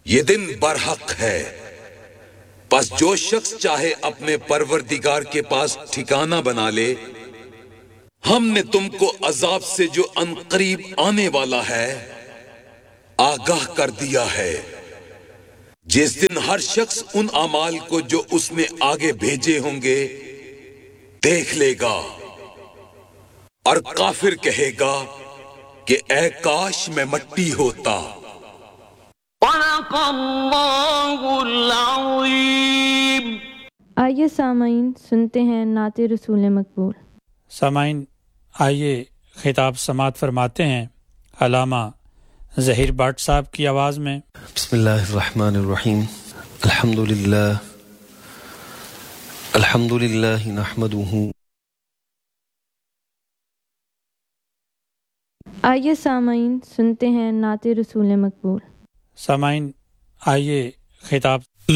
یہ دن برحق ہے، پس جو شخص چاہے اپنے پروردگار کے پاس ٹھکانہ بنا لے۔ ہم نے تم کو عذاب سے جو عنقریب آنے والا ہے آگاہ کر دیا ہے، جس دن ہر شخص ان اعمال کو جو اس نے آگے بھیجے ہوں گے دیکھ لے گا، اور کافر کہے گا کہ اے کاش میں مٹی ہوتا۔ صدق اللہ العظیم۔ آئیے سامعین سنتے ہیں نعت رسول مقبول۔ سامعین آئیے خطاب سماعت فرماتے ہیں علامہ ظہیر بٹ صاحب کی آواز میں۔ بسم اللہ الرحمن الرحیم۔ الحمدللہ نحمدہ۔ آئیے سامعین سنتے ہیں نعت رسول مقبول۔ سامعین آئیے خطاب